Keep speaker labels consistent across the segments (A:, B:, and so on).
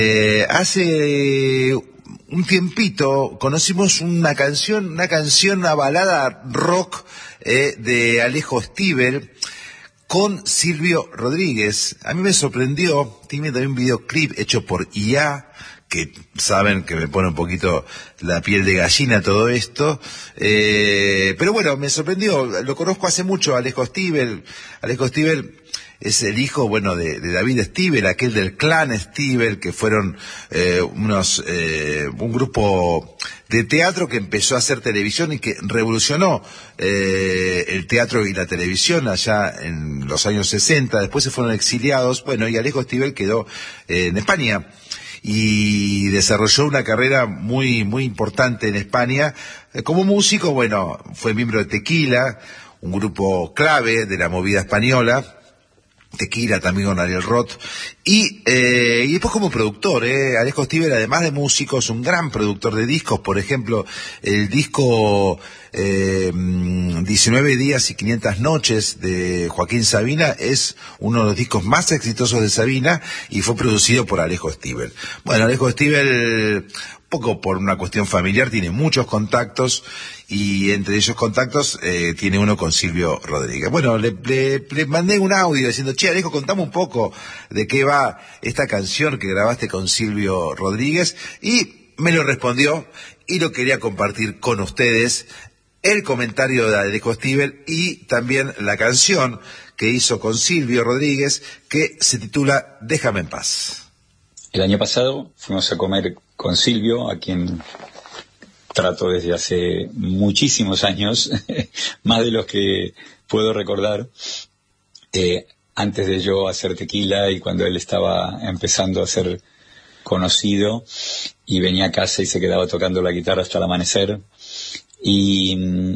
A: Hace un tiempito conocimos una canción, una balada rock de Alejo Stivel con Silvio Rodríguez. A mí me sorprendió, tiene también un videoclip hecho por IA, que saben que me pone un poquito la piel de gallina todo esto, pero bueno, me sorprendió. Lo conozco hace mucho, Alejo Stivel. Alejo Stivel es el hijo, bueno, de David Stivel, aquel del clan Stivel, que fueron un grupo de teatro que empezó a hacer televisión y que revolucionó el teatro y la televisión allá en los años 60. Después se fueron exiliados, bueno, y Alejo Stivel quedó en España y desarrolló una carrera muy importante en España. Como músico, bueno, fue miembro de Tequila, un grupo clave de la movida española. Tequila también con Ariel Roth, y después como productor, Alejo Stivel, además de músico, es un gran productor de discos. Por ejemplo, el disco 19 días y 500 noches de Joaquín Sabina es uno de los discos más exitosos de Sabina y fue producido por Alejo Stivel. Bueno, Alejo Stivel, poco por una cuestión familiar, tiene muchos contactos, y entre esos contactos tiene uno con Silvio Rodríguez. Bueno, le mandé un audio diciendo: che, Alejo, contame un poco de qué va esta canción que grabaste con Silvio Rodríguez, y me lo respondió, y lo quería compartir con ustedes, el comentario de Alejo Stivel y también la canción que hizo con Silvio Rodríguez, que se titula Déjame en paz.
B: El año pasado fuimos a comer con Silvio, a quien trato desde hace muchísimos años, más de los que puedo recordar, antes de yo hacer Tequila y cuando él estaba empezando a ser conocido, y venía a casa y se quedaba tocando la guitarra hasta el amanecer, y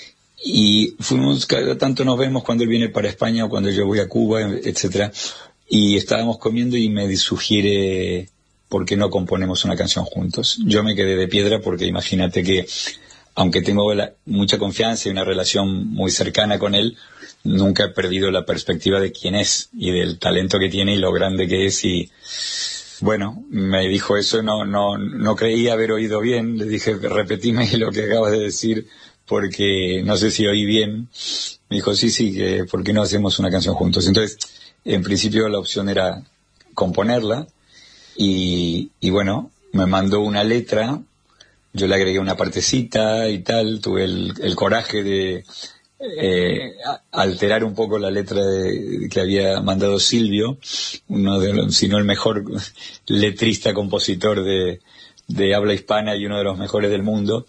B: fuimos, cada tanto nos vemos cuando él viene para España o cuando yo voy a Cuba, etcétera, y estábamos comiendo y me sugiere: ¿por qué no componemos una canción juntos? Yo me quedé de piedra porque imagínate que, aunque tengo mucha confianza y una relación muy cercana con él, nunca he perdido la perspectiva de quién es y del talento que tiene y lo grande que es. Y bueno, me dijo eso, no creía haber oído bien. Le dije: repetime lo que acabas de decir porque no sé si oí bien. Me dijo: sí, que ¿por qué no hacemos una canción juntos? Entonces, en principio la opción era componerla. Y bueno, me mandó una letra, yo le agregué una partecita y tal. Tuve el coraje de alterar un poco la letra que había mandado Silvio, uno de los, si no el mejor letrista, compositor de habla hispana y uno de los mejores del mundo.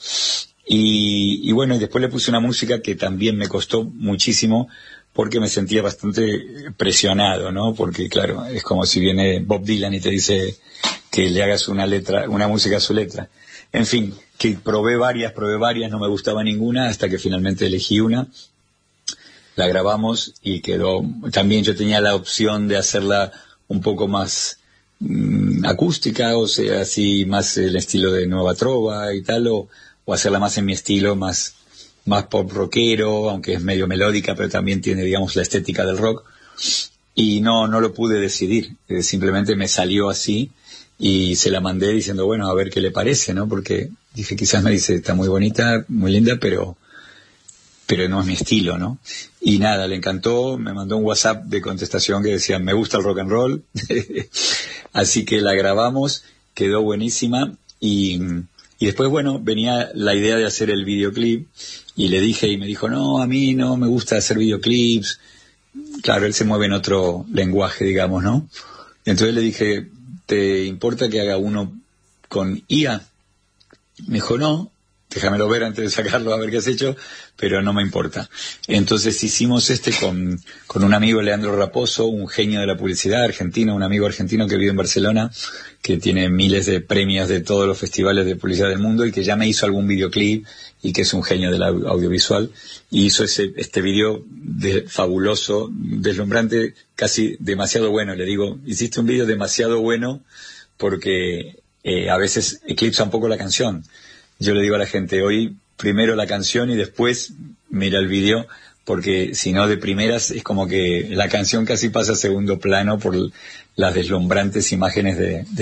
B: Y bueno, y después le puse una música que también me costó muchísimo, porque me sentía bastante presionado, ¿no? Porque claro, es como si viene Bob Dylan y te dice que le hagas una música a su letra. En fin, que probé varias, no me gustaba ninguna, hasta que finalmente elegí una, la grabamos y quedó. También yo tenía la opción de hacerla un poco más acústica, o sea, así más el estilo de Nueva Trova y tal, o hacerla más en mi estilo, más pop rockero, aunque es medio melódica, pero también tiene, digamos, la estética del rock. Y no lo pude decidir, simplemente me salió así y se la mandé diciendo: bueno, a ver qué le parece, ¿no? Porque dije, quizás me dice: está muy bonita, muy linda, pero no es mi estilo, ¿no? Y nada, le encantó, me mandó un WhatsApp de contestación que decía: me gusta el rock and roll. Así que la grabamos, quedó buenísima, y después, bueno, venía la idea de hacer el videoclip, y le dije, y me dijo: no, a mí no me gusta hacer videoclips. Claro, él se mueve en otro lenguaje, digamos, ¿no? Entonces le dije: ¿te importa que haga uno con IA? Me dijo: no, déjamelo ver antes de sacarlo, a ver qué has hecho, pero no me importa. Entonces hicimos con un amigo, Leandro Raposo, un genio de la publicidad argentino, un amigo argentino que vive en Barcelona, que tiene miles de premios de todos los festivales de publicidad del mundo y que ya me hizo algún videoclip, y que es un genio del audiovisual, y hizo este video fabuloso, deslumbrante, casi demasiado bueno. Le digo: hiciste un video demasiado bueno, porque a veces eclipsa un poco la canción. Yo le digo a la gente: hoy primero la canción y después mira el video, porque si no, de primeras es como que la canción casi pasa a segundo plano por las deslumbrantes imágenes de